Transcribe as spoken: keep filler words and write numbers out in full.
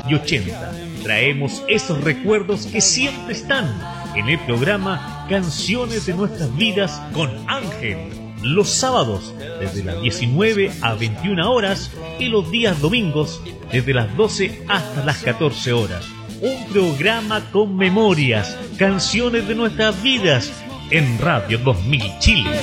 y ochenta. Traemos esos recuerdos que siempre están en el programa Canciones de Nuestras Vidas con Ángel. Los sábados desde las diecinueve a veintiuna horas y los días domingos desde las doce hasta las catorce horas. Un programa con memorias, canciones de nuestras vidas en Radio dos mil Chile.